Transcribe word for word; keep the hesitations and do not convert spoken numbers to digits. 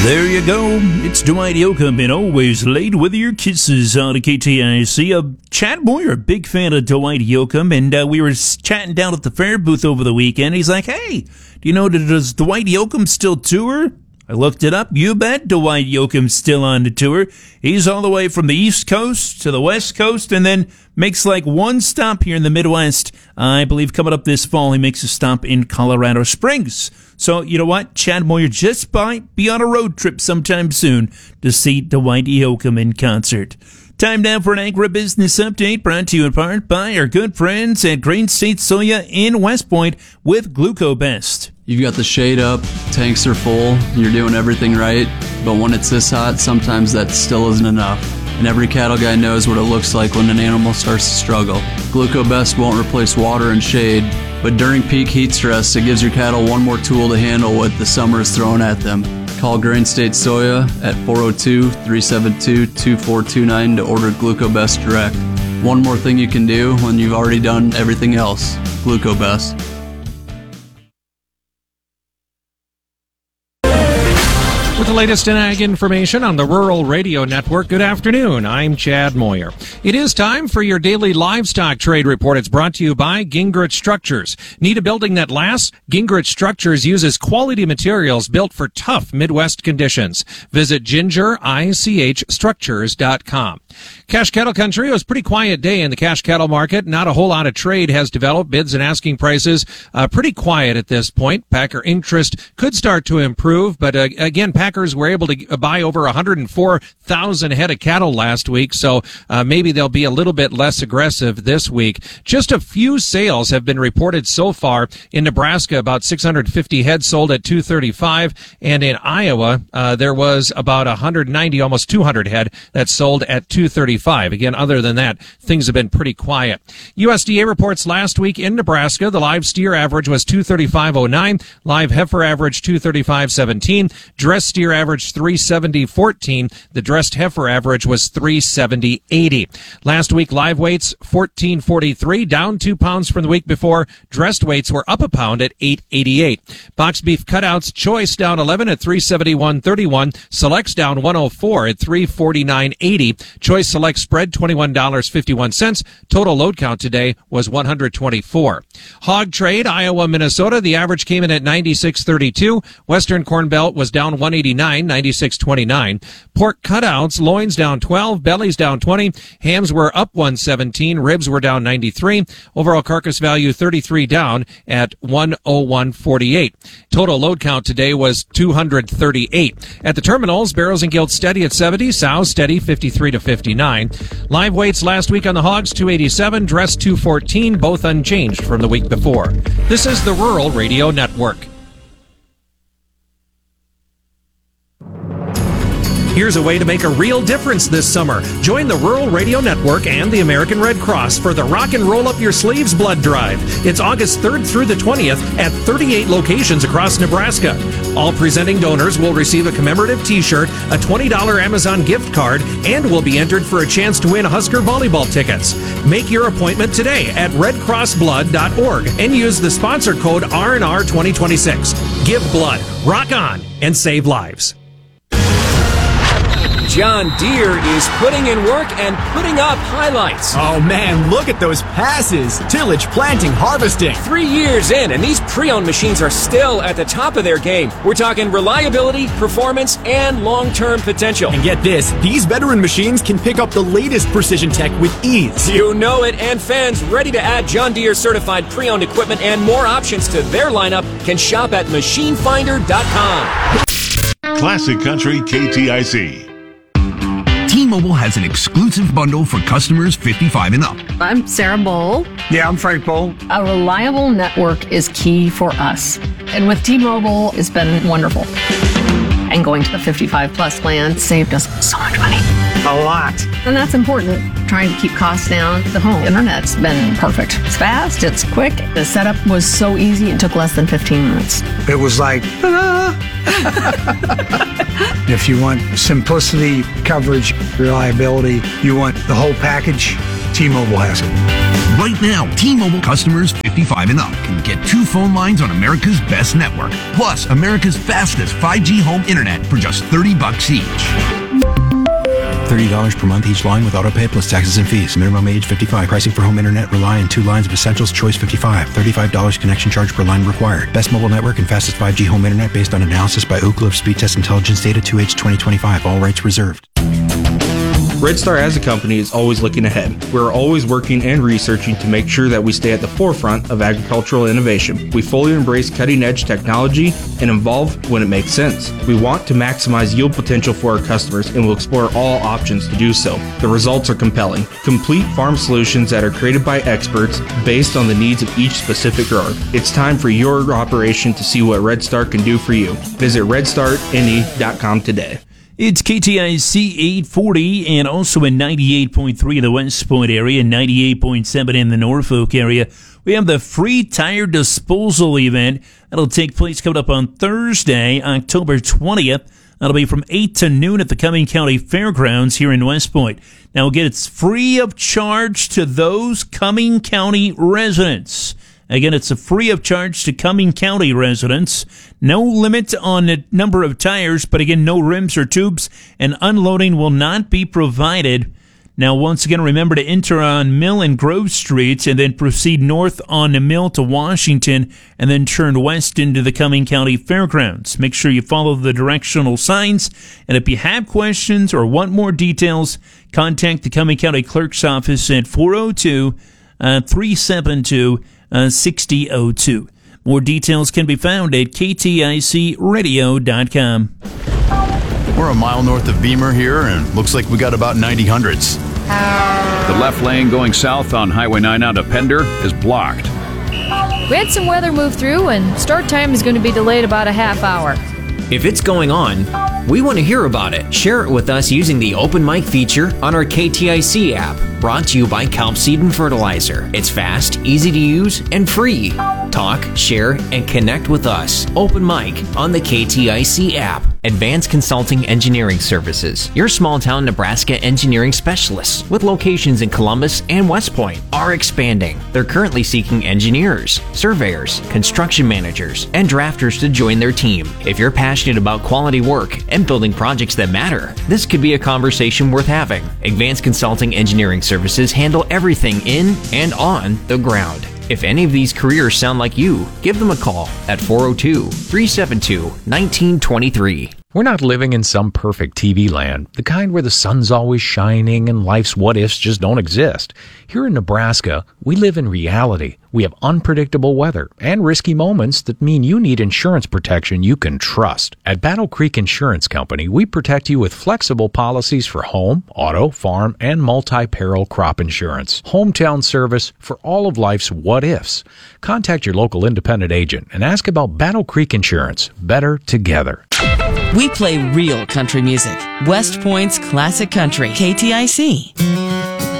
There you go. It's Dwight Yoakam and Always Late with your kisses on K T I C. Uh, Chad Moyer, a big fan of Dwight Yoakam, and uh, we were chatting down at the fair booth over the weekend. He's like, hey, do you know, does Dwight Yoakam still tour? I looked it up. You bet Dwight Yoakam's still on the tour. He's all the way from the East Coast to the West Coast and then makes like one stop here in the Midwest. I believe coming up this fall, he makes a stop in Colorado Springs. So, you know what? Chad Moyer just might be on a road trip sometime soon to see Dwight Yoakam in concert. Time now for an agribusiness update brought to you in part by our good friends at Grain State Soya in West Point with GlucoBest. You've got the shade up, tanks are full, you're doing everything right, but when it's this hot, sometimes that still isn't enough. And every cattle guy knows what it looks like when an animal starts to struggle. GlucoBest won't replace water and shade, but during peak heat stress, it gives your cattle one more tool to handle what the summer is throwing at them. Call Grain State Soya at four oh two, three seven two, two four two nine to order GlucoBest direct. One more thing you can do when you've already done everything else. GlucoBest. With the latest in ag information on the Rural Radio Network, good afternoon. I'm Chad Moyer. It is time for your daily livestock trade report. It's brought to you by Gingrich Structures. Need a building that lasts? Gingrich Structures uses quality materials built for tough Midwest conditions. Visit ginger ich structures dot com. Cash cattle country, it was a pretty quiet day in the cash cattle market. Not a whole lot of trade has developed. Bids and asking prices uh, pretty quiet at this point. Packer interest could start to improve, but uh, again, Packers were able to buy over one hundred four thousand head of cattle last week, so uh, maybe they'll be a little bit less aggressive this week. Just a few sales have been reported so far in Nebraska. About six hundred fifty head sold at two thirty-five, and in Iowa uh, there was about one hundred ninety, almost two hundred head that sold at two thirty-five. Again, other than that, things have been pretty quiet. U S D A reports last week in Nebraska, the live steer average was two thirty-five oh nine, live heifer average two thirty-five seventeen, dressed steer average three seventy fourteen, the dressed heifer average was three seventy eighty. Last week, live weights fourteen forty-three, down two pounds from the week before. Dressed weights were up a pound at eight eighty-eight. Box beef cutouts, choice down eleven at three seventy-one thirty-one, selects down one oh four at three forty-nine eighty. Choice select spread twenty-one fifty-one. Total load count today was one hundred twenty-four. Hog trade, Iowa, Minnesota, the average came in at ninety-six thirty-two. Western Corn Belt was down one eighty-nine, ninety-six twenty-nine. Pork cutouts, loins down twelve, bellies down twenty, hams were up one seventeen, ribs were down ninety-three. Overall carcass value thirty-three down at one oh one forty-eight. Total load count today was two hundred thirty-eight. At the terminals, barrels and gilts steady at seventy, sows steady fifty-three to fifty-nine. Live weights last week on the hogs, two eighty-seven, dressed two fourteen, both unchanged from the week before. This is the Rural Radio Network. Here's a way to make a real difference this summer. Join the Rural Radio Network and the American Red Cross for the Rock and Roll Up Your Sleeves Blood Drive. It's August third through the twentieth at thirty-eight locations across Nebraska. All presenting donors will receive a commemorative t-shirt, a twenty dollars Amazon gift card, and will be entered for a chance to win Husker volleyball tickets. Make your appointment today at red cross blood dot org and use the sponsor code R N R twenty twenty-six. Give blood, rock on, and save lives. John Deere is putting in work and putting up highlights. Oh man, look at those passes. Tillage, planting, harvesting. Three years in, and these pre-owned machines are still at the top of their game. We're talking reliability, performance, and long-term potential. And get this, these veteran machines can pick up the latest precision tech with ease. You know it, and fans ready to add John Deere certified pre-owned equipment and more options to their lineup can shop at machine finder dot com. Classic Country K T I C. T-Mobile has an exclusive bundle for customers fifty-five and up. I'm Sarah Bowl. Yeah, I'm Frank Bowl. A reliable network is key for us. And with T-Mobile, it's been wonderful. And going to the fifty-five plus plan saved us so much money. A lot. And that's important. Trying to keep costs down. The home internet's been perfect. It's fast, it's quick. The setup was so easy, it took less than fifteen minutes. It was like, ah. If you want simplicity, coverage, reliability, you want the whole package, T-Mobile has it. Right now, T-Mobile customers fifty-five and up can get two phone lines on America's best network, plus America's fastest five G home internet for just thirty bucks each. thirty dollars per month each line with autopay plus taxes and fees. Minimum age fifty-five. Pricing for home internet rely on two lines of Essentials Choice fifty-five. thirty-five dollars connection charge per line required. Best mobile network and fastest five G home internet based on analysis by Oak Grove Speed Test Intelligence Data two H twenty twenty-five. All rights reserved. Red Star as a company is always looking ahead. We're always working and researching to make sure that we stay at the forefront of agricultural innovation. We fully embrace cutting-edge technology and evolve when it makes sense. We want to maximize yield potential for our customers and will explore all options to do so. The results are compelling. Complete farm solutions that are created by experts based on the needs of each specific grower. It's time for your operation to see what Red Star can do for you. Visit red star n e dot com today. It's K T I C eight forty and also in ninety-eight point three in the West Point area, ninety-eight point seven in the Norfolk area. We have the free tire disposal event that'll take place coming up on Thursday, October twentieth. That'll be from eight to noon at the Cumming County Fairgrounds here in West Point. Now again, it's free of charge to those Cumming County residents. Again, it's a free of charge to Cumming County residents. No limit on the number of tires, but again, no rims or tubes, and unloading will not be provided. Now, once again, remember to enter on Mill and Grove Streets and then proceed north on the Mill to Washington and then turn west into the Cumming County Fairgrounds. Make sure you follow the directional signs. And if you have questions or want more details, contact the Cumming County Clerk's Office at four oh two, three seven two, six oh oh two. More details can be found at k t i c radio dot com. We're a mile north of Beamer here, and looks like we got about ninety hundreds. The left lane going south on Highway nine out of Pender is blocked. We had some weather move through, and start time is going to be delayed about a half hour. If it's going on, we want to hear about it. Share it with us using the Open Mic feature on our K T I C app. Brought to you by Kelp Seed and Fertilizer. It's fast, easy to use, and free. Talk, share, and connect with us. Open Mic on the K T I C app. Advanced Consulting Engineering Services, your small-town Nebraska engineering specialists with locations in Columbus and West Point, are expanding. They're currently seeking engineers, surveyors, construction managers, and drafters to join their team. If you're passionate about quality work and building projects that matter, this could be a conversation worth having. Advanced Consulting Engineering Services handle everything in and on the ground. If any of these careers sound like you, give them a call at four oh two, three seven two, one nine two three. We're not living in some perfect T V land, the kind where the sun's always shining and life's what-ifs just don't exist. Here in Nebraska, we live in reality. We have unpredictable weather and risky moments that mean you need insurance protection you can trust. At Battle Creek Insurance Company, we protect you with flexible policies for home, auto, farm, and multi-peril crop insurance. Hometown service for all of life's what-ifs. Contact your local independent agent and ask about Battle Creek Insurance. Better together. We play real country music. West Point's classic country. K T I C.